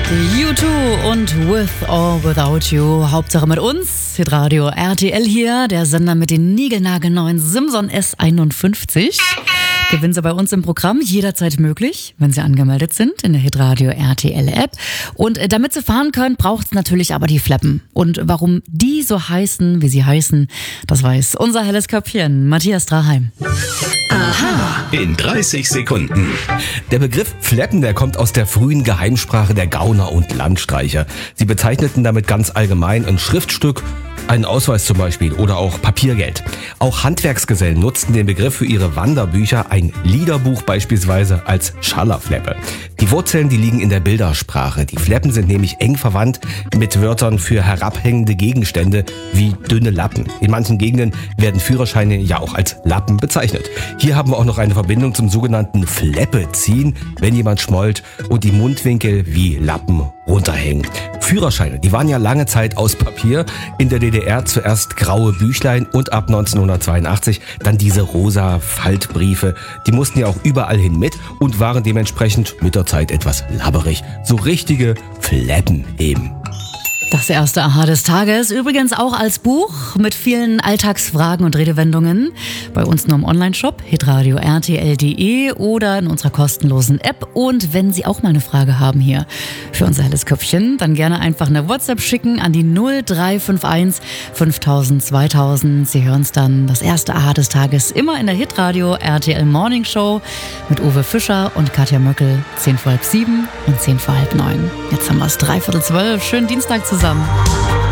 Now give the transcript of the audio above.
U2 und With or Without You. Hauptsache mit uns. Hitradio RTL hier, der Sender mit den niegelnagelneuen Simson S51. Gewinnen Sie bei uns im Programm jederzeit möglich, wenn Sie angemeldet sind in der Hitradio RTL App. Und damit Sie fahren können, braucht es natürlich aber die Fleppen. Und warum die so heißen, wie sie heißen, das weiß unser helles Köpfchen, Matthias Draheim. Aha. In 30 Sekunden. Der Begriff Fleppen, der kommt aus der frühen Geheimsprache der Gauner und Landstreicher. Sie bezeichneten damit ganz allgemein ein Schriftstück, einen Ausweis zum Beispiel oder auch Papiergeld. Auch Handwerksgesellen nutzten den Begriff für ihre Wanderbücher, ein Liederbuch beispielsweise, als Schallerfleppe. Die Wurzeln, die liegen in der Bildersprache. Die Fleppen sind nämlich eng verwandt mit Wörtern für herabhängende Gegenstände wie dünne Lappen. In manchen Gegenden werden Führerscheine ja auch als Lappen bezeichnet. Hier haben wir auch noch eine Verbindung zum sogenannten Fleppe ziehen, wenn jemand schmollt und die Mundwinkel wie Lappen runterhängen. Führerscheine, die waren ja lange Zeit aus Papier. In der DDR zuerst graue Büchlein und ab 1982 dann diese rosa Faltbriefe. Die mussten ja auch überall hin mit und waren dementsprechend mit der Zeit etwas labberig. So richtige Fleppen eben. Das erste Aha des Tages, übrigens auch als Buch mit vielen Alltagsfragen und Redewendungen. Bei uns nur im Onlineshop hitradio rtl.de oder in unserer kostenlosen App. Und wenn Sie auch mal eine Frage haben hier für unser helles Köpfchen, dann gerne einfach eine WhatsApp schicken an die 0351 5000 2000. Sie hören es dann, das erste Aha des Tages, immer in der Hitradio RTL Morning Show mit Uwe Fischer und Katja Möckel, 10 vor halb 7 und 10 vor halb 9. Jetzt haben wir es 11:45. Schönen Dienstag zusammen.